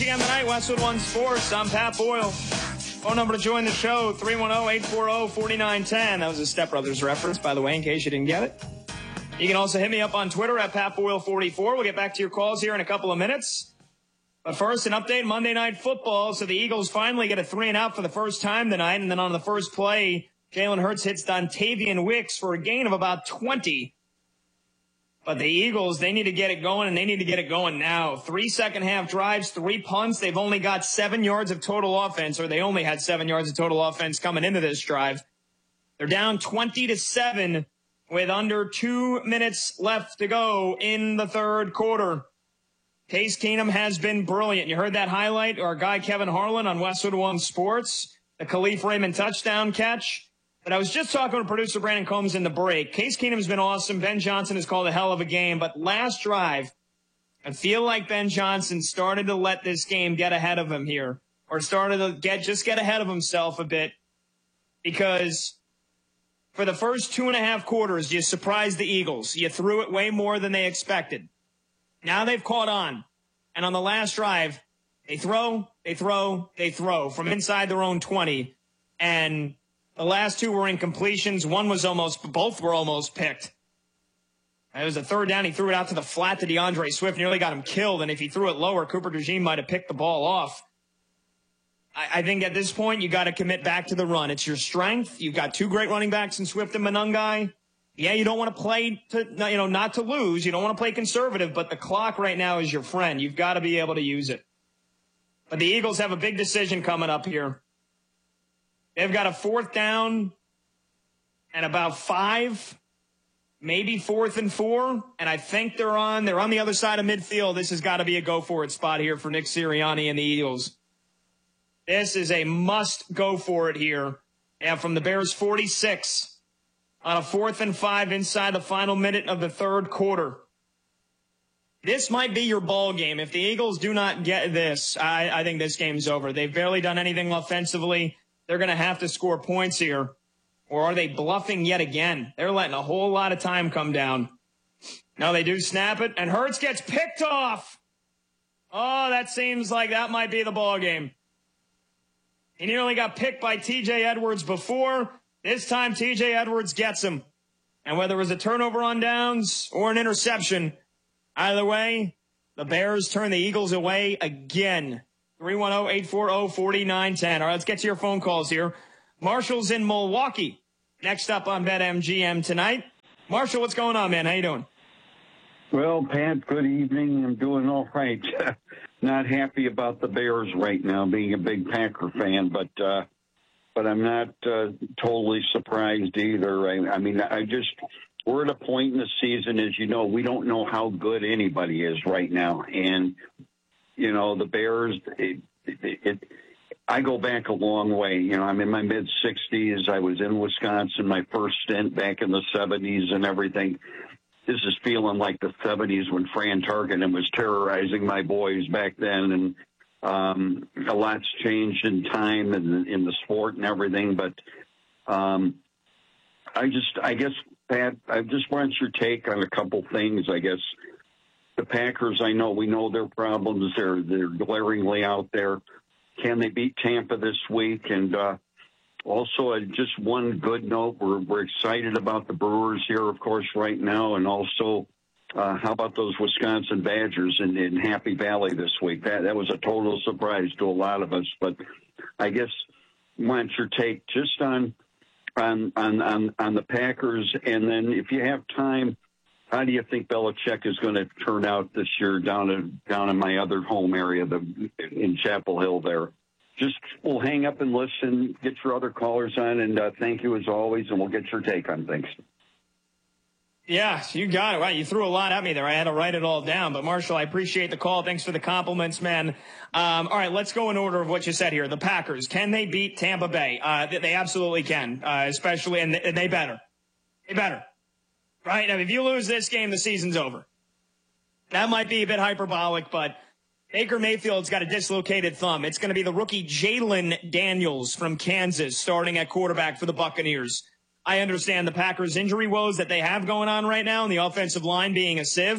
Again tonight, Westwood One Sports. I'm Pat Boyle. Phone number to join the show, 310-840-4910. That was a Step Brothers reference, by the way, in case you didn't get it. You can also hit me up on Twitter at PatBoyle44. We'll get back to your calls here in a couple of minutes. But first, an update, Monday Night Football. So the Eagles finally get a 3-and-out for the first time tonight. And then on the first play, Jalen Hurts hits Dontavian Wicks for a gain of about 20. But the Eagles, they need to get it going, and they need to get it going now. 3 second-half drives, 3 punts. They've only got 7 yards of total offense, or they only had 7 yards of total offense coming into this drive. They're down 20-7 with under 2 minutes left to go in the third quarter. Case Keenum has been brilliant. You heard that highlight, our guy Kevin Harlan on Westwood One Sports, the Khalif Raymond touchdown catch. But I was just talking to producer Brandon Combs in the break. Case Keenum's been awesome. Ben Johnson has called a hell of a game. But last drive, I feel like Ben Johnson started to let this game get ahead of him here. Or started to get ahead of himself a bit. Because for the first 2.5 quarters, you surprised the Eagles. You threw it way more than they expected. Now they've caught on. And on the last drive, they throw from inside their own 20. And the last 2 were incompletions. Both were almost picked. It was a third down. He threw it out to the flat to DeAndre Swift, nearly got him killed. And if he threw it lower, Cooper DeJean might have picked the ball off. I think at this point, you got to commit back to the run. It's your strength. You've got 2 great running backs in Swift and Monangai. Yeah, you don't want to play not to lose. You don't want to play conservative, but the clock right now is your friend. You've got to be able to use it. But the Eagles have a big decision coming up here. They've got a 4th down and about 5, maybe 4th and 4. And I think they're on the other side of midfield. This has got to be a go-for-it spot here for Nick Sirianni and the Eagles. This is a must-go-for-it here. And from the Bears 46 on a 4th and 5 inside the final minute of the third quarter. This might be your ball game. If the Eagles do not get this, I think this game's over. They've barely done anything offensively. They're going to have to score points here. Or are they bluffing yet again? They're letting a whole lot of time come down. Now they do snap it, and Hurts gets picked off. Oh, that seems like that might be the ball game. He nearly got picked by T.J. Edwards before. This time T.J. Edwards gets him. And whether it was a turnover on downs or an interception, either way, the Bears turn the Eagles away again. 310-840-4910. All right, let's get to your phone calls here. Marshall's in Milwaukee. Next up on BetMGM tonight. Marshall, what's going on, man? How you doing? Well, Pat, good evening. I'm doing all right. Not happy about the Bears right now, being a big Packer fan, but I'm not totally surprised either. I mean, we're at a point in the season, as you know, we don't know how good anybody is right now. And, you know, the Bears, I go back a long way. You know, I'm in my mid-60s. I was in Wisconsin, my first stint back in the 70s and everything. This is feeling like the 70s when Fran Tarkenton was terrorizing my boys back then. And a lot's changed in time and in the sport and everything. But I guess, Pat, I just want your take on a couple things, I guess. The Packers, we know their problems. They're glaringly out there. Can they beat Tampa this week? And also, just one good note, we're excited about the Brewers here, of course, right now. And also, how about those Wisconsin Badgers in Happy Valley this week? That was a total surprise to a lot of us. But I guess I want your take just on the Packers. And then if you have time, how do you think Belichick is going to turn out this year down in my other home area, in Chapel Hill there? Just we'll hang up and listen, get your other callers on, and thank you as always, and we'll get your take on things. Yeah, you got it. Wow, you threw a lot at me there. I had to write it all down. But, Marshall, I appreciate the call. Thanks for the compliments, man. All right, let's go in order of what you said here. The Packers, can they beat Tampa Bay? They absolutely can, especially, and they better. They better. Right? Now, if you lose this game, the season's over. That might be a bit hyperbolic, but Baker Mayfield's got a dislocated thumb. It's going to be the rookie Jalen Daniels from Kansas starting at quarterback for the Buccaneers. I understand the Packers' injury woes that they have going on right now and the offensive line being a sieve.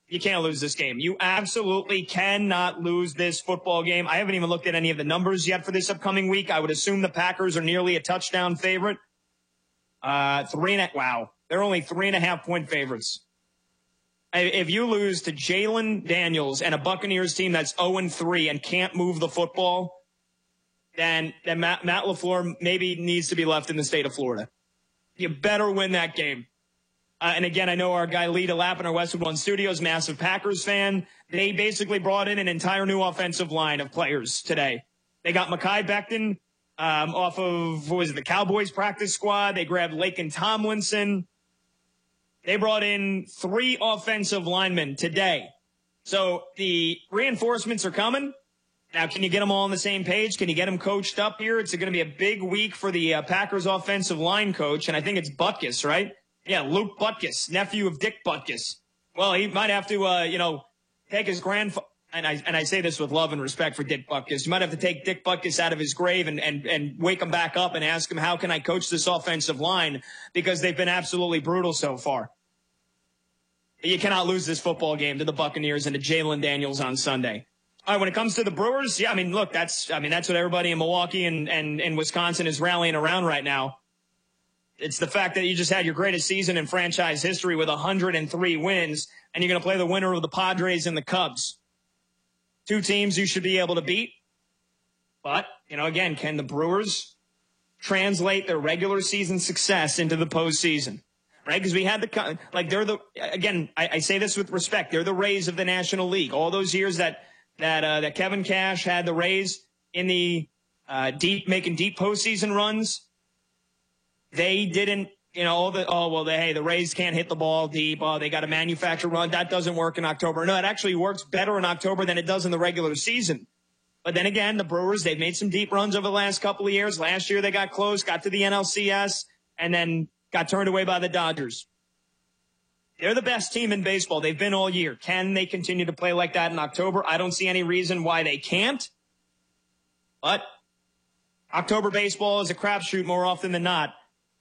You can't lose this game. You absolutely cannot lose this football game. I haven't even looked at any of the numbers yet for this upcoming week. I would assume the Packers are nearly a touchdown favorite. Wow. They're only 3.5-point favorites. If you lose to Jalen Daniels and a Buccaneers team that's 0-3 and can't move the football, then Matt LaFleur maybe needs to be left in the state of Florida. You better win that game. And again, I know our guy Lee DeLapp in our Westwood One Studios, massive Packers fan. They basically brought in an entire new offensive line of players today. They got Mekhi Becton off of, the Cowboys practice squad. They grabbed Laken Tomlinson. They brought in 3 offensive linemen today. So the reinforcements are coming. Now, can you get them all on the same page? Can you get them coached up here? It's going to be a big week for the Packers offensive line coach, and I think it's Butkus, right? Yeah, Luke Butkus, nephew of Dick Butkus. Well, he might have to, take his grandfather. And I say this with love and respect for Dick Butkus. You might have to take Dick Butkus out of his grave and wake him back up and ask him, how can I coach this offensive line? Because they've been absolutely brutal so far. You cannot lose this football game to the Buccaneers and to Jalen Daniels on Sunday. All right, when it comes to the Brewers, yeah, look, that's what everybody in Milwaukee and Wisconsin is rallying around right now. It's the fact that you just had your greatest season in franchise history with 103 wins, and you're going to play the winner of the Padres and the Cubs. 2 teams you should be able to beat. But, again, can the Brewers translate their regular season success into the postseason? Right? Because we had I say this with respect, they're the Rays of the National League. All those years that Kevin Cash had the Rays in the making deep postseason runs, they didn't, the Rays can't hit the ball deep. Oh, they got to manufacture run. That doesn't work in October. No, it actually works better in October than it does in the regular season. But then again, the Brewers, they've made some deep runs over the last couple of years. Last year, they got close, got to the NLCS, and then got turned away by the Dodgers. They're the best team in baseball. They've been all year. Can they continue to play like that in October? I don't see any reason why they can't. But October baseball is a crapshoot more often than not.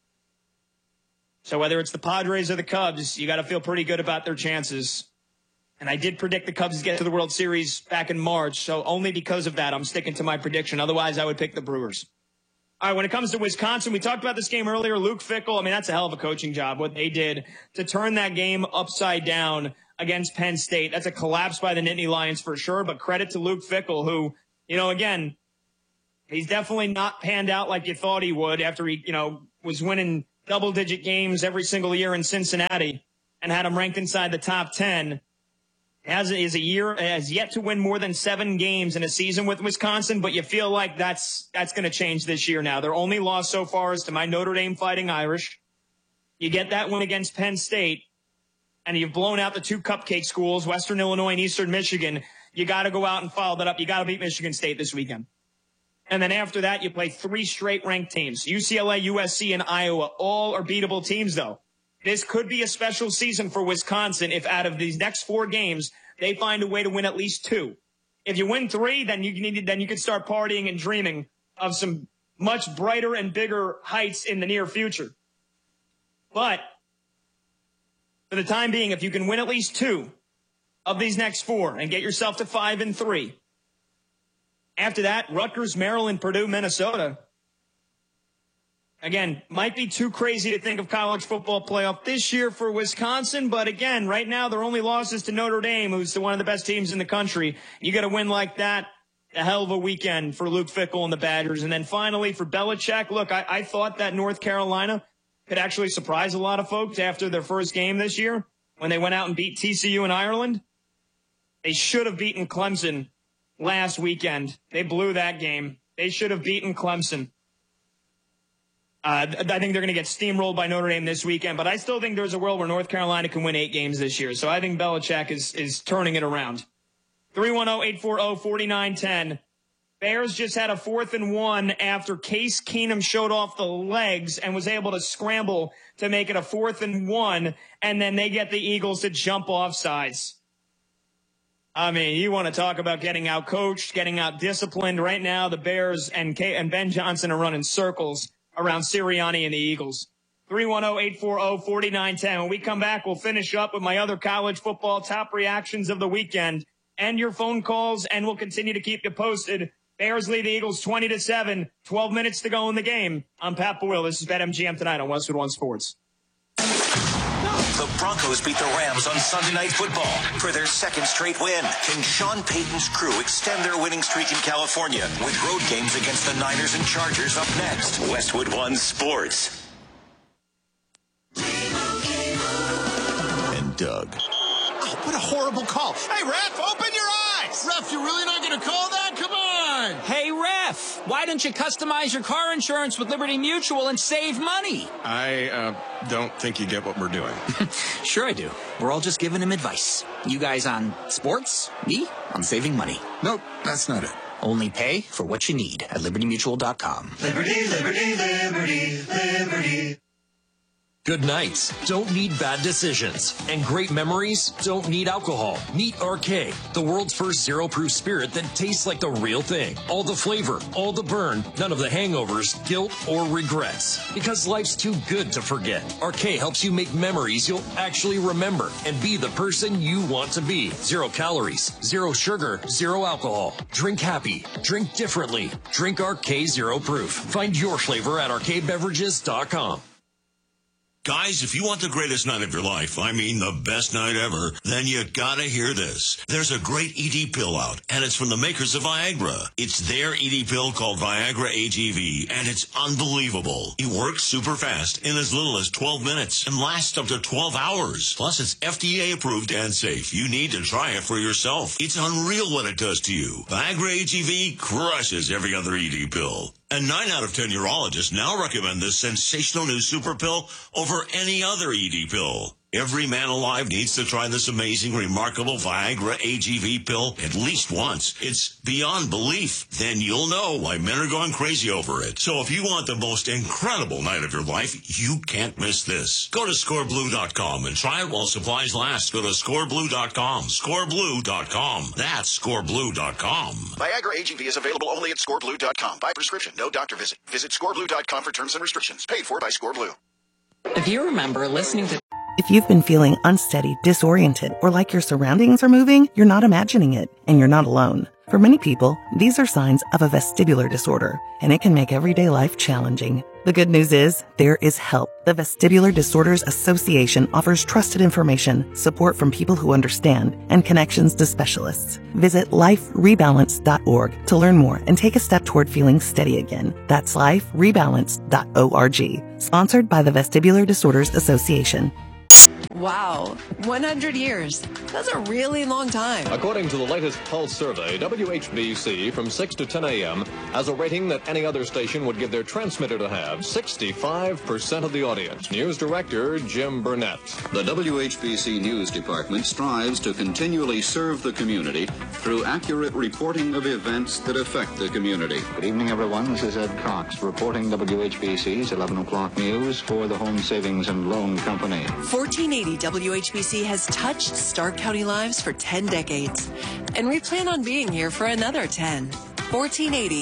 So whether it's the Padres or the Cubs, you got to feel pretty good about their chances. And I did predict the Cubs to get to the World Series back in March, so only because of that I'm sticking to my prediction. Otherwise, I would pick the Brewers. All right, when it comes to Wisconsin, we talked about this game earlier. Luke Fickell, that's a hell of a coaching job, what they did to turn that game upside down against Penn State. That's a collapse by the Nittany Lions for sure, but credit to Luke Fickell, who, again, he's definitely not panned out like you thought he would after he, was winning double-digit games every single year in Cincinnati and had him ranked inside the top 10. Has yet to win more than 7 games in a season with Wisconsin, but you feel like that's going to change this year now. Their only loss so far is to my Notre Dame Fighting Irish. You get that win against Penn State, and you've blown out the 2 cupcake schools, Western Illinois and Eastern Michigan. You got to go out and follow that up. You got to beat Michigan State this weekend. And then after that, you play 3 straight ranked teams. UCLA, USC, and Iowa. All are beatable teams, though. This could be a special season for Wisconsin if out of these next 4 games, they find a way to win at least 2. If you win 3, then you can start partying and dreaming of some much brighter and bigger heights in the near future. But for the time being, if you can win at least 2 of these next 4 and get yourself to 5-3, after that, Rutgers, Maryland, Purdue, Minnesota. Again, might be too crazy to think of college football playoff this year for Wisconsin, but again, right now their only loss is to Notre Dame, who's one of the best teams in the country. You got to win like that. A hell of a weekend for Luke Fickell and the Badgers. And then finally for Belichick, look, I thought that North Carolina could actually surprise a lot of folks after their first game this year when they went out and beat TCU in Ireland. They should have beaten Clemson last weekend. They blew that game. They should have beaten Clemson. I think they're going to get steamrolled by Notre Dame this weekend, but I still think there's a world where North Carolina can win 8 games this year. So I think Belichick is turning it around. 310-840-4910. Bears just had a 4th and 1 after Case Keenum showed off the legs and was able to scramble to make it a 4th and 1, and then they get the Eagles to jump off sides. You want to talk about getting out coached, getting out disciplined. Right now, the Bears and Ben Johnson are running circles around Sirianni and the Eagles. 310-840-4910. When we come back, we'll finish up with my other college football top reactions of the weekend and your phone calls, and we'll continue to keep you posted. Bears lead the Eagles 20-7, 12 minutes to go in the game. I'm Pat Boyle. This is BetMGM Tonight on Westwood One Sports. The Broncos beat the Rams on Sunday Night Football for their second straight win. Can Sean Payton's crew extend their winning streak in California with road games against the Niners and Chargers up next? Westwood One Sports. And Doug. Oh, what a horrible call. Hey, ref, open your eyes. Ref, you're really not going to call that? Come on. Hey, ref, why don't you customize your car insurance with Liberty Mutual and save money? I don't think you get what we're doing. Sure I do. We're all just giving him advice. You guys on sports, me on saving money. Nope, that's not it. Only pay for what you need at libertymutual.com. Liberty, liberty, liberty, liberty. Good nights don't need bad decisions, and great memories don't need alcohol. Meet RK, the world's first zero-proof spirit that tastes like the real thing. All the flavor, all the burn, none of the hangovers, guilt, or regrets. Because life's too good to forget. RK helps you make memories you'll actually remember and be the person you want to be. 0 calories, 0 sugar, 0 alcohol. Drink happy, drink differently. Drink RK Zero Proof. Find your flavor at rkbeverages.com. Guys, if you want the greatest night of your life, I mean the best night ever, then you gotta hear this. There's a great ED pill out, and it's from the makers of Viagra. It's their ED pill called Viagra AGV, and it's unbelievable. It works super fast in as little as 12 minutes and lasts up to 12 hours. Plus, it's FDA approved and safe. You need to try it for yourself. It's unreal what it does to you. Viagra AGV crushes every other ED pill. And 9 out of 10 urologists now recommend this sensational new super pill over any other ED pill. Every man alive needs to try this amazing, remarkable Viagra AGV pill at least once. It's beyond belief. Then you'll know why men are going crazy over it. So if you want the most incredible night of your life, you can't miss this. Go to scoreblue.com and try it while supplies last. Go to scoreblue.com. Scoreblue.com. That's scoreblue.com. Viagra AGV is available only at scoreblue.com. By prescription, no doctor visit. Visit scoreblue.com for terms and restrictions. Paid for by Scoreblue. If you remember listening to... If you've been feeling unsteady, disoriented, or like your surroundings are moving, you're not imagining it, and you're not alone. For many people, these are signs of a vestibular disorder, and it can make everyday life challenging. The good news is, there is help. The Vestibular Disorders Association offers trusted information, support from people who understand, and connections to specialists. Visit liferebalance.org to learn more and take a step toward feeling steady again. That's liferebalance.org. Sponsored by the Vestibular Disorders Association. Wow, 100 years. That's a really long time. According to the latest Pulse survey, WHBC from 6 to 10 a.m. has a rating that any other station would give their transmitter to have. 65% of the audience. News Director Jim Burnett. The WHBC News Department strives to continually serve the community through accurate reporting of events that affect the community. Good evening, everyone. This is Ed Cox reporting WHBC's 11 o'clock news for the Home Savings and Loan Company. 1480 WHBC has touched Stark County lives for 10 decades, and we plan on being here for another 10. 1480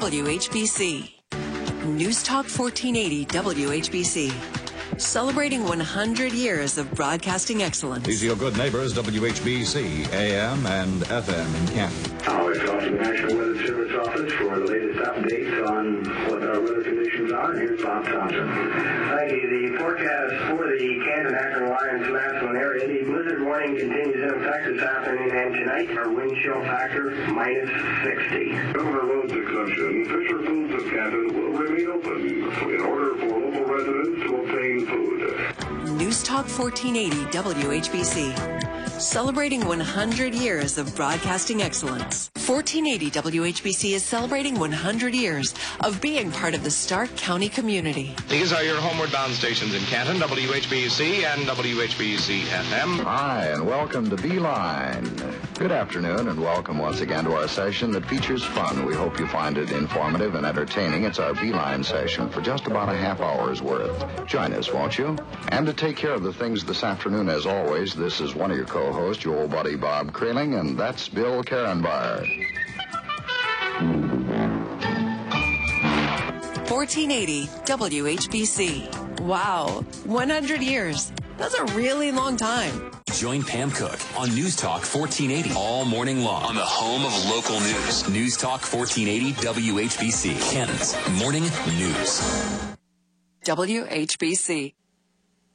WHBC. News Talk 1480 WHBC. Celebrating 100 years of broadcasting excellence. These are your good neighbors, WHBC, AM and FM in Canton. Always off to the National Weather Service office for the latest updates on what our weather conditions are. Here's Bob Thompson. Thank you. The forecast for the Canton, Akron, Lyons, Massillon area, the blizzard warning continues in effect this afternoon and tonight. Our wind chill factor -60. Governor Road's exemption, Fisher Foods of Canton will remain open in order for local residents to obtain food. News Talk 1480 WHBC. Celebrating 100 years of broadcasting excellence. 1480 WHBC is celebrating 100 years of being part of the Stark County community. These are your homeward bound stations in Canton, WHBC and WHBC FM. Hi, and welcome to Beeline. Good afternoon, and welcome once again to our session that features fun. We hope you find it informative and entertaining. It's our Beeline session for just about a half hour's worth. Join us, won't you? And to take care of the things this afternoon, as always, this is one of your co-hosts, your old buddy Bob Kraling, and that's Bill Karenbauer. 1480 WHBC. Wow, 100 years. That's a really long time. Join Pam Cook on News Talk 1480 all morning long on the home of local news. News Talk 1480 WHBC, Canton's morning news. WHBC.